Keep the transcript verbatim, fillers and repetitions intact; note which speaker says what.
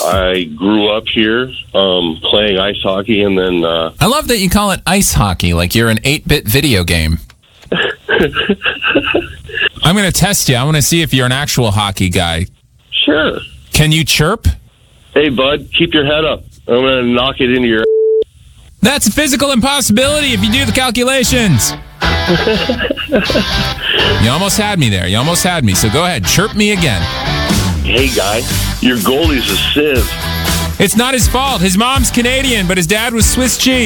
Speaker 1: I grew up here um, playing ice hockey, and then... Uh,
Speaker 2: I love that you call it ice hockey, like you're an eight-bit video game. I'm going to test you. I want to see if you're an actual hockey guy.
Speaker 1: Sure.
Speaker 2: Can you chirp?
Speaker 1: Hey, bud, keep your head up. I'm going to knock it into your...
Speaker 2: That's a physical impossibility if you do the calculations. You almost had me there. You almost had me. So go ahead. Chirp me again.
Speaker 1: Hey, guy, your goalie's a sieve.
Speaker 2: It's not his fault. His mom's Canadian, but his dad was Swiss cheese.